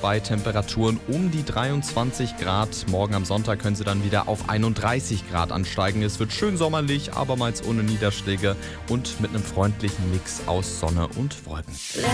bei Temperaturen um die 23 Grad. Morgen am Sonntag können sie dann wieder auf 31 Grad ansteigen. Es wird schön sommerlich, abermals ohne Niederschläge und mit einem freundlichen Mix aus Sonne und Wolken.